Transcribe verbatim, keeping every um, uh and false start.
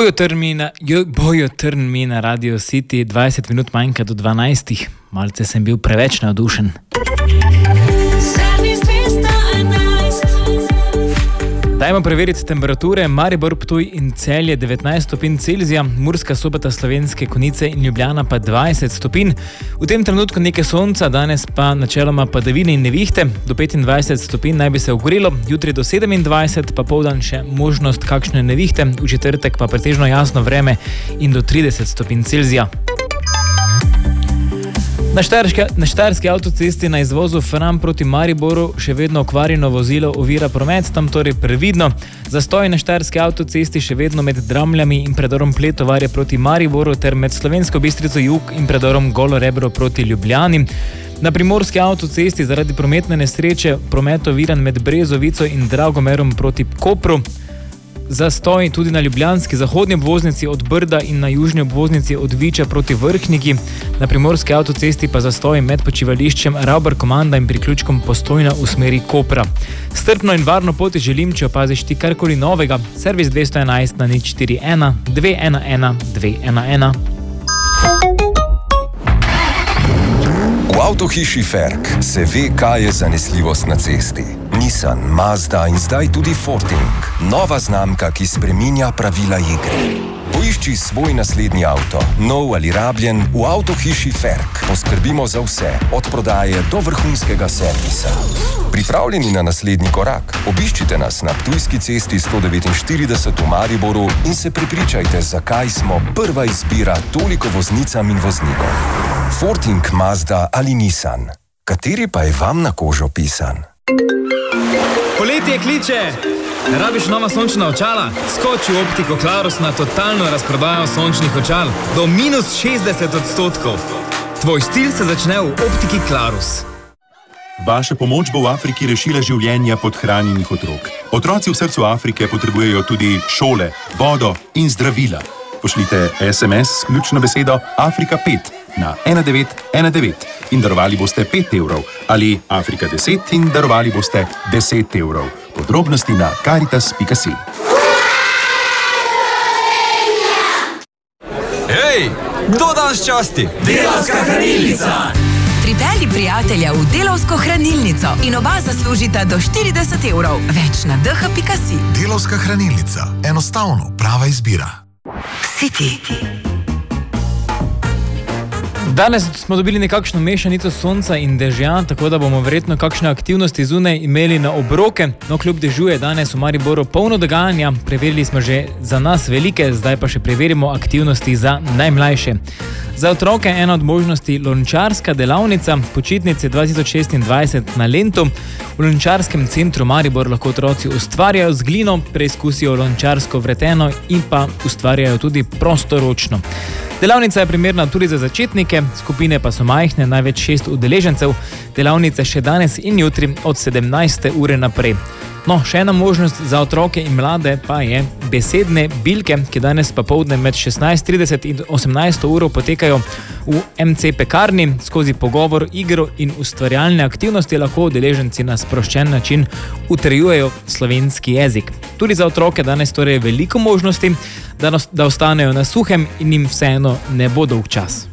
Bojo Trn, bojo Trn mi na Radio City, dvajset minut manjka do dvanajstih. Malce sem bil preveč navdušen. Dajmo preveriti temperature. Maribor, Ptuj in Celje devetnajst stopinj Celzija, Murska Sobota, Slovenske Konjice in Ljubljana pa dvajset stopinj. V tem trenutku nekaj sonca, danes pa načeloma padavine in nevihte. Do petindvajset stopinj naj bi se ogorelo, jutri do sedemindvajset, pa poldan še možnost kakšne nevihte, v četrtek pa pretežno jasno vreme in do trideset stopinj Celzija. Na Štajerski, na Štajerski avtocesti na izvozu Fran proti Mariboru še vedno okvarjeno vozilo ovira promet, tam torej previdno. Zastoj na Štajerski avtocesti še vedno med Dramljami in predorom Pletovarje proti Mariboru ter med Slovensko Bistrico jug in predorom Golo Rebro proti Ljubljani. Na Primorski avtocesti zaradi prometne nesreče promet oviran med Brezovico in Dragomerom proti Kopru. Zastoj tudi na ljubljanski zahodni obvoznici od Brda in na južni obvoznici od Viča proti Vrhniki. Na Primorski avtocesti pa zastoj med počivališčem Ravbar Komanda in priključkom Postojna v smeri Kopra. Strpno in varno poti želim, če opaziš ti karkoli novega. Servis dvesto enajst na nič štiri ena dve ena ena dve ena ena. V avtohiši Ferk se ve, kaj je zanesljivost na cesti. Nissan, Mazda in zdaj tudi Forting. Nova znamka, ki spreminja pravila igre. Poišči svoj naslednji avto, nov ali rabljen, v avtohiši Ferk. Poskrbimo za vse, od prodaje do vrhunskega servisa. Pripravljeni na naslednji korak? Obiščite nas na Ptujski cesti sto devetinštirideset v Mariboru in se prepričajte, zakaj smo prva izbira toliko voznicam in voznikom. Forting, Mazda ali Nissan. Kateri pa je vam na kožo pisan? Poletje kliče! Rabiš nova sončna očala? Skoči v Optiko Klarus na totalno razprodajo sončnih očal. Do minus šestdeset odstotkov. Tvoj stil se začne v Optiki Klarus. Vaša pomoč bo v Afriki rešila življenja podhranjenih otrok. Otroci v srcu Afrike potrebujejo tudi šole, vodo in zdravila. Pošljite es em es s ključno besedo Afrika pet na ena devet ena devet in darovali boste pet evrov ali Afrika deset in darovali boste deset evrov. Podrobnosti na karitas pika si. Hej, kdo danes časti? Delavska hranilnica! Pripelji prijatelja v Delavsko hranilnico in oba zaslužita do štirideset evrov. Več na d h pika si. Delavska hranilnica. Enostavno, prava izbira. City. Danes smo dobili nekakšno mešanico sonca in dežja, tako da bomo verjetno kakšne aktivnosti zunaj imeli na obroke. No, kljub dežju je danes v Mariboru polno dogajanja. Preverili smo že za nas velike, zdaj pa še preverimo aktivnosti za najmlajše. Za otroke ena od možnosti lončarska delavnica, počitnice dva tisoč šestindvajset na Lentu. V lončarskem centru Maribor lahko otroci ustvarjajo z glino, preizkusijo lončarsko vreteno in pa ustvarjajo tudi prostoročno. Delavnica je primerna tudi za začetnike, skupine pa so majhne, največ šest udeležencev. Delavnice še danes in jutri od sedemnajste ure naprej. No, še ena možnost za otroke in mlade pa je besedne bilke, ki danes popoldne med šestnajst trideset in osemnajsto uro potekajo v em ce pekarni. Skozi pogovor, igro in ustvarjalne aktivnosti lahko udeleženci na sproščen način utrjujejo slovenski jezik. Tudi za otroke danes torej veliko možnosti, da, da ostanejo na suhem in jim vseeno ne bo dolg čas.